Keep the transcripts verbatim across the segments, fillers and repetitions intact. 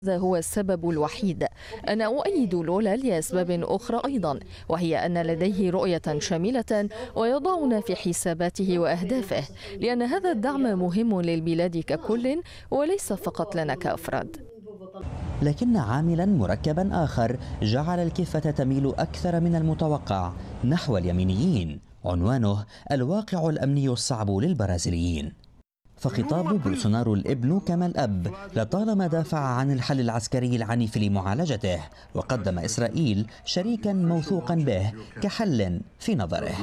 هذا هو السبب الوحيد. أنا أؤيد لولا لأسباب أخرى أيضا، وهي أن لديه رؤية شاملة ويضعنا في حساباته وأهدافه، لأن هذا الدعم مهم للبلاد ككل وليس فقط لنا كأفراد. لكن عاملا مركبا آخر جعل الكفة تميل أكثر من المتوقع نحو اليمينيين، عنوانه الواقع الأمني الصعب للبرازيليين. فخطاب بولسونارو الابن كما الأب لطالما دافع عن الحل العسكري العنيف لمعالجته، وقدم إسرائيل شريكا موثوقا به كحل في نظره.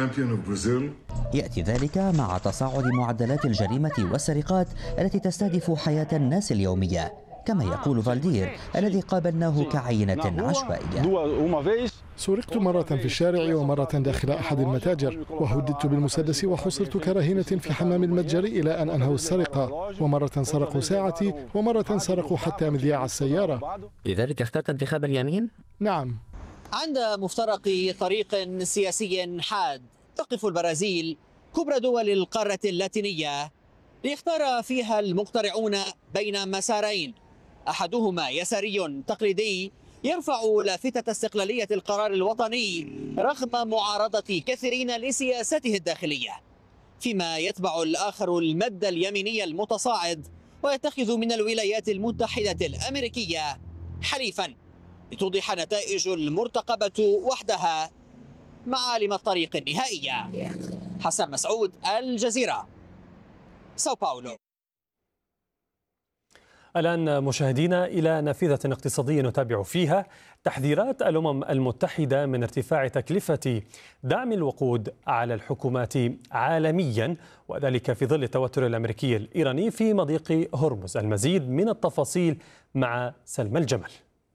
يأتي ذلك مع تصاعد معدلات الجريمة والسرقات التي تستهدف حياة الناس اليومية، كما يقول فالدير الذي قابلناه كعينة عشوائية. سرقت مرة في الشارع ومرة داخل أحد المتاجر، وهددت بالمسدس وحصرت كرهينة في حمام المتجر إلى أن أنهوا السرقة، ومرة سرقوا ساعتي ومرة سرقوا حتى مذياع السيارة. لذلك اخترت انتخاب اليمين؟ نعم. عند مفترق طريق سياسي حاد تقف البرازيل كبرى دول القارة اللاتينية ليختار فيها المقترعون بين مسارين، أحدهما يساري تقليدي يرفع لافتة استقلالية القرار الوطني رغم معارضة كثيرين لسياسته الداخلية، فيما يتبع الآخر المد اليميني المتصاعد ويتخذ من الولايات المتحدة الأمريكية حليفا لتوضح نتائج المرتقبة وحدها معالم الطريق النهائية. حسن مسعود، الجزيرة، ساو باولو. الآن مشاهدينا إلى نافذة اقتصادية نتابع فيها تحذيرات الأمم المتحدة من ارتفاع تكلفة دعم الوقود على الحكومات عالميا، وذلك في ظل التوتر الأمريكي الإيراني في مضيق هرمز. المزيد من التفاصيل مع سلمى الجمل.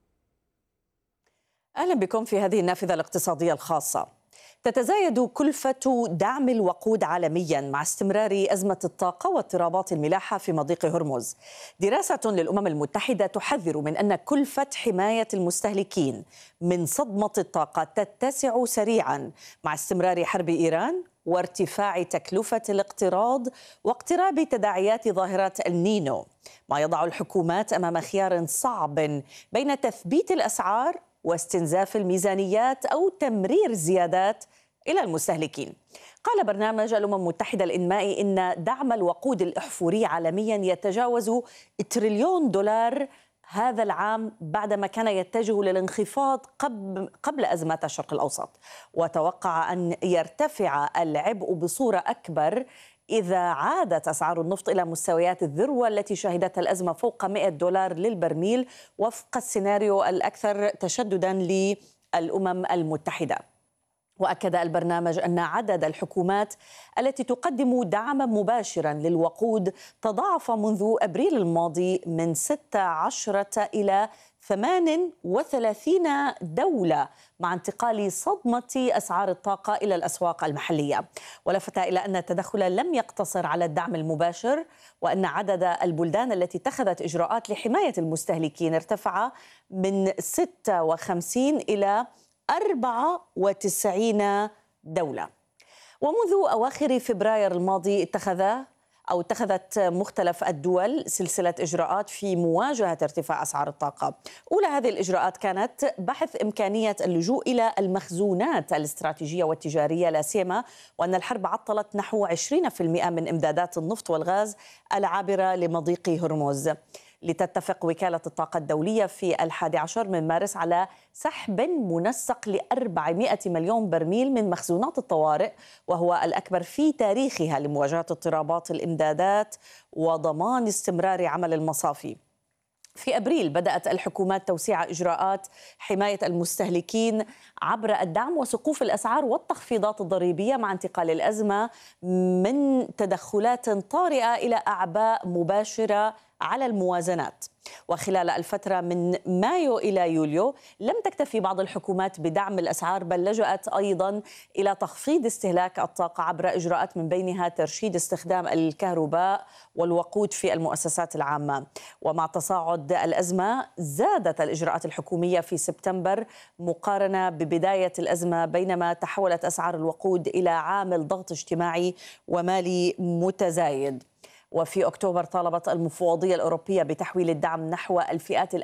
أهلا بكم في هذه النافذة الاقتصادية الخاصة. تتزايد كلفة دعم الوقود عالميا مع استمرار أزمة الطاقة واضطرابات الملاحة في مضيق هرمز. دراسة للأمم المتحدة تحذر من أن كلفة حماية المستهلكين من صدمة الطاقة تتسع سريعا مع استمرار حرب إيران وارتفاع تكلفة الاقتراض واقتراب تداعيات ظاهرة النينو، ما يضع الحكومات أمام خيار صعب بين تثبيت الأسعار واستنزاف الميزانيات أو تمرير الزيادات إلى المستهلكين. قال برنامج الأمم المتحدة الإنمائي إن دعم الوقود الأحفوري عالميا يتجاوز تريليون دولار هذا العام بعدما كان يتجه للانخفاض قبل, قبل أزمات الشرق الأوسط، وتوقع أن يرتفع العبء بصورة أكبر إذا عادت أسعار النفط إلى مستويات الذروة التي شهدتها الأزمة فوق مئة دولار للبرميل وفق السيناريو الأكثر تشدداً للأمم المتحدة. وأكد البرنامج أن عدد الحكومات التي تقدم دعما مباشرا للوقود تضاعف منذ أبريل الماضي من ستة عشر إلى ثمان وثلاثين دولة، مع انتقال صدمة أسعار الطاقة إلى الأسواق المحلية. ولفت إلى أن التدخل لم يقتصر على الدعم المباشر، وأن عدد البلدان التي اتخذت إجراءات لحماية المستهلكين ارتفع من ستة وخمسين إلى أربعة وتسعين دولة. ومنذ أواخر فبراير الماضي اتخذ أو اتخذت مختلف الدول سلسلة إجراءات في مواجهة ارتفاع أسعار الطاقة. أولى هذه الإجراءات كانت بحث إمكانية اللجوء إلى المخزونات الاستراتيجية والتجارية، لا سيما وأن الحرب عطلت نحو عشرين بالمئة من إمدادات النفط والغاز العابرة لمضيق هرمز. لتتفق وكالة الطاقة الدولية في الحادي عشر من مارس على سحب منسق لأربعمئة مليون برميل من مخزونات الطوارئ، وهو الأكبر في تاريخها لمواجهة اضطرابات الإمدادات وضمان استمرار عمل المصافي. في أبريل بدأت الحكومات توسيع إجراءات حماية المستهلكين عبر الدعم وسقوف الأسعار والتخفيضات الضريبية، مع انتقال الأزمة من تدخلات طارئة إلى أعباء مباشرة على الموازنات. وخلال الفترة من مايو إلى يوليو لم تكتفي بعض الحكومات بدعم الأسعار، بل لجأت أيضا إلى تخفيض استهلاك الطاقة عبر إجراءات من بينها ترشيد استخدام الكهرباء والوقود في المؤسسات العامة. ومع تصاعد الأزمة زادت الإجراءات الحكومية في سبتمبر مقارنة ببداية الأزمة، بينما تحولت أسعار الوقود إلى عامل ضغط اجتماعي ومالي متزايد. وفي أكتوبر طالبت المفوضية الأوروبية بتحويل الدعم نحو الفئات